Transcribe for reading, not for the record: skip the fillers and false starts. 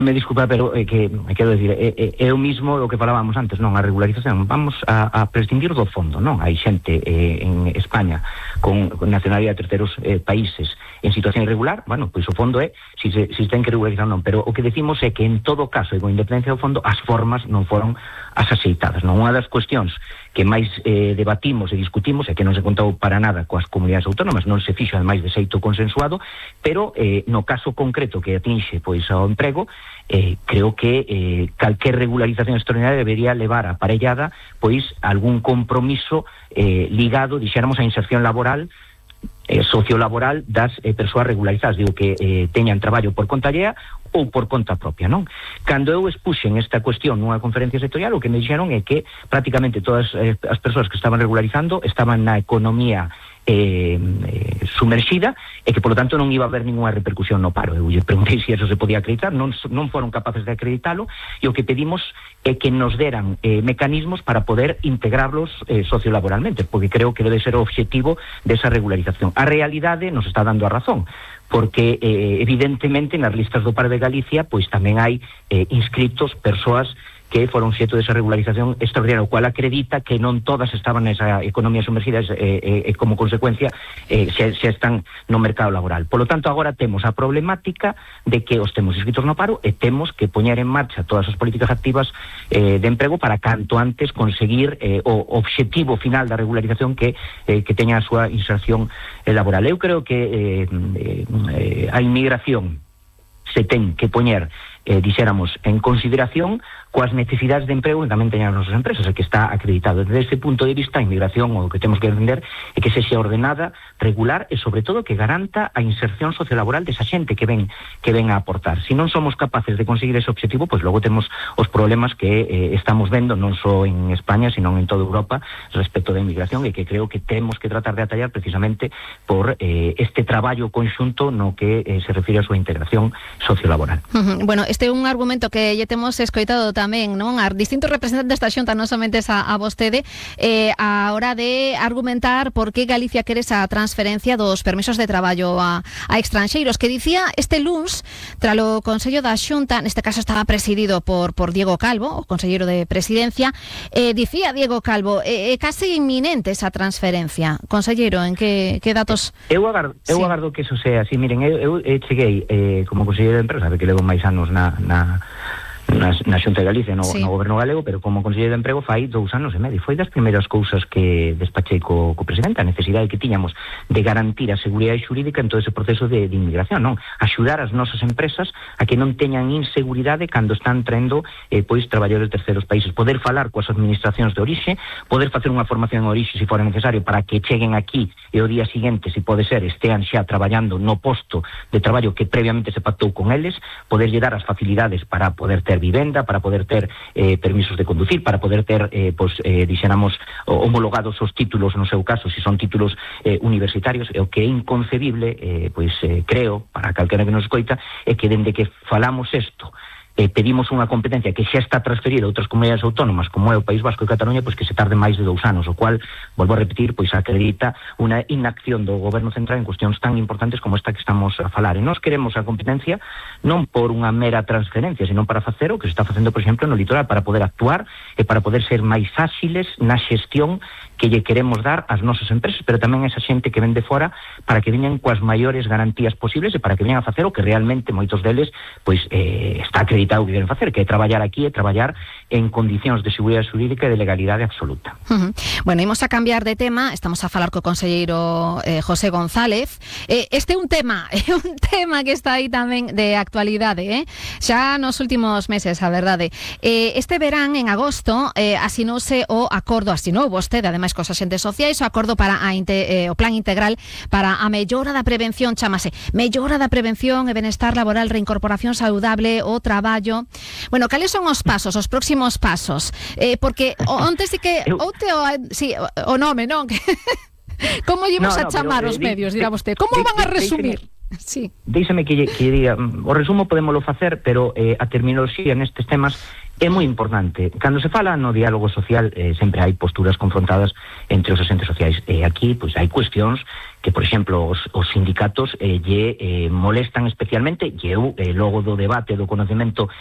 Me disculpa, pero que me quero decir, é o mismo o que falábamos antes, non? A regularización, vamos a prescindir do fondo, non? Hai xente en España con nacionalidade de terceros países en situación irregular, bueno, pois o fondo é si ten que regularizar non, pero o que decimos é que en todo caso, e con independencia do fondo, as formas non foron as axeitadas, non? Unha das cuestións que máis debatimos e discutimos é que non se contou para nada coas comunidades autónomas, non se fixo ademais de xeito consensuado, pero no caso concreto que atinxe pois ao emprego, creo que calquer regularización extraordinaria debería levar aparellada pois algún compromiso ligado, dixéramos, á inserción laboral sociolaboral das persoas regularizadas, digo que teñan traballo por conta allea ou por conta propia, non? Cando eu expuxen esta cuestión nunha conferencia sectorial, o que me dixeron é que prácticamente todas as persoas que estaban regularizando estaban na economía sumerxida e que, polo tanto, non iba a haber ninguna repercusión no paro. Eu lle preguntei se eso se podía acreditar, non foron capaces de acreditalo, e o que pedimos é que nos deran mecanismos para poder integrarlos sociolaboralmente, porque creo que debe ser o obxectivo desa regularización. A realidade nos está dando a razón, porque evidentemente nas listas do paro de Galicia pois tamén hai inscritos persoas que foron xeito desa regularización extraordinaria, o cual acredita que non todas estaban nesa economía sumergida e como consecuencia xa están no mercado laboral. Por lo tanto, agora temos a problemática de que os temos inscritos no paro e temos que poñer en marcha todas as políticas activas de emprego para canto antes conseguir o obxectivo final da regularización que teña a súa inserción laboral. Eu creo que a inmigración se ten que poñer, dixéramos, en consideración coas necesidades de emprego que tamén teñan as nosas empresas, e que está acreditado. Desde ese punto de vista, a inmigración, o que temos que entender é que sexa ordenada, regular e, sobre todo, que garanta a inserción sociolaboral desa xente que ven a aportar. Se non somos capaces de conseguir ese objetivo, pois logo temos os problemas que estamos vendo non só en España, sino en toda Europa respecto da inmigración, e que creo que temos que tratar de atallar precisamente por este traballo conxunto no que se refire a súa integración sociolaboral. Bueno, este é un argumento que lle temos escoitado tamén, non? A distintos representantes da Xunta, non somente a vostede, a hora de argumentar por que Galicia quere esa transferencia dos permisos de traballo a extranxeiros, que dicía este luns, tralo Consello da Xunta, neste caso estaba presidido por Diego Calvo, o conselleiro de Presidencia, dicía Diego Calvo, case inminente esa transferencia. Conselleiro, en que datos... Eu agardo que eso sea así. Miren, eu cheguei como conselleiro de Empresa, que levo máis anos na Xunta de Galicia, no goberno galego, pero como conselleiro de emprego fai 2 anos e medio. Foi das primeiras cousas que despachei co presidente, a necesidade que tiñamos de garantir a seguridade xurídica en todo ese proceso de inmigración, non? Axudar as nosas empresas a que non teñan inseguridade cando están traendo pois traballadores de terceros países, poder falar coas administracións de orixe, poder facer unha formación en orixe se fora necesario para que cheguen aquí e o día seguinte, se pode ser, estean xa traballando no posto de traballo que previamente se pactou con eles, poder lle dar as facilidades para poder ter vivenda, para poder ter permisos de conducir, para poder ter, dixéramos, homologados os títulos, no seu caso, se son títulos universitarios. E o que é inconcebible, creo, para calquera que nos escoita, é que dende que falamos isto, pedimos unha competencia que xa está transferida a outras comunidades autónomas, como é o País Vasco e Cataluña, pois que se tarde máis de 2 anos, o cual, volvo a repetir, pois acredita unha inacción do goberno central en cuestións tan importantes como esta que estamos a falar. E nós queremos a competencia non por unha mera transferencia, senón para facer o que se está facendo, por exemplo, no litoral, para poder actuar e para poder ser máis áxiles na xestión que lle queremos dar ás nosas empresas, pero tamén a esa xente que ven de fora, para que veñan coas maiores garantías posibles e para que veñan a facer o que realmente moitos deles pois está acreditado que queren facer, que é traballar aquí e traballar en condicións de seguridade xurídica e de legalidade absoluta. Bueno, imos a cambiar de tema, estamos a falar co conselleiro José González. Este é un tema que está aí tamén de actualidade, xa nos últimos meses, a verdade. Este verán, en agosto, asinou vostede, ademais cos axentes sociais, o acordo para o plan integral para a mellora da prevención, chamase mellora da prevención e benestar laboral, reincorporación saudable o traballo. Bueno, cales son os próximos pasos? Porque onte sí que o nome, non? Como llevamos a chamar os medios, dirá vostede? Como van a resumir? Sí. Díxame que diga, o resumo podémoslo facer, pero a terminoloxía nestes temas É moi importante. Cando se fala no diálogo social, sempre hai posturas confrontadas entre os agentes sociais. E aquí, pois, hai cuestións que, por exemplo, os sindicatos molestan especialmente, e eu, logo do debate do conocemento